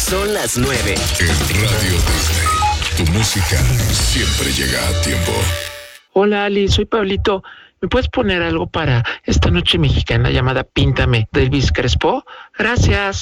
Son las 9. En Radio Disney, tu música siempre llega a tiempo. Hola Ali, soy Pablito. ¿Me puedes poner algo para esta noche mexicana llamada Píntame de Elvis Crespo? Gracias.